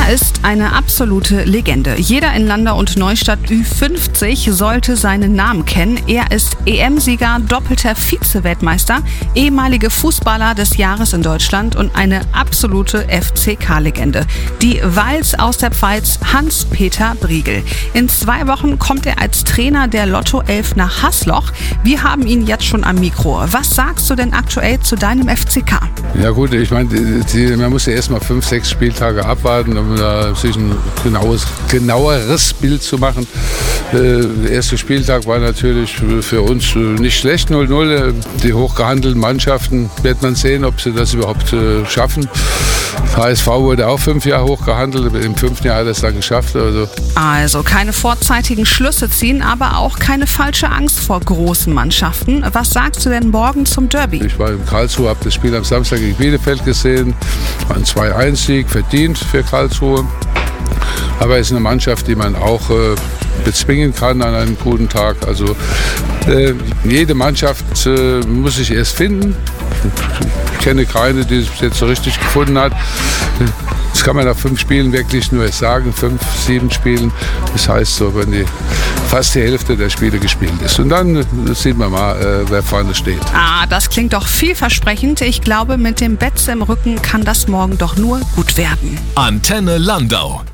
Er ist eine absolute Legende. Jeder in Landau und Neustadt Ü50 sollte seinen Namen kennen. Er ist EM-Sieger, doppelter Vize-Weltmeister, ehemaliger Fußballer des Jahres in Deutschland und eine absolute FCK-Legende. Die Vals aus der Pfalz, Hans-Peter Briegel. In 2 Wochen kommt er als Trainer der Lotto 11 nach Hasloch. Wir haben ihn jetzt schon am Mikro. Was sagst du denn aktuell zu deinem FCK? Ja gut, ich meine, man muss ja erstmal 5, 6 Spieltage abwarten, um da sich ein genaueres Bild zu machen. Der erste Spieltag war natürlich für uns nicht schlecht, 0-0. Die hochgehandelten Mannschaften, wird man sehen, ob sie das überhaupt schaffen. HSV wurde auch 5 Jahre hochgehandelt, im 5. Jahr hat er es dann geschafft. Also keine vorzeitigen Schlüsse ziehen, aber auch keine falsche Angst vor großen Mannschaften. Was sagst du denn morgen zum Derby? Ich war in Karlsruhe, habe das Spiel am Samstag gegen Bielefeld gesehen. War ein 2-1-Sieg, verdient für Karlsruhe. Aber es ist eine Mannschaft, die man auch bezwingen kann an einem guten Tag. Also jede Mannschaft muss sich erst finden. Ich kenne keine, die es jetzt so richtig gefunden hat. Das kann man nach 5 Spielen wirklich nur sagen, 5, 7 Spielen. Das heißt so, wenn fast die Hälfte der Spiele gespielt ist. Und dann sieht man mal, wer vorne steht. Das klingt doch vielversprechend. Ich glaube, mit dem Betze im Rücken kann das morgen doch nur gut werden. Antenne Landau.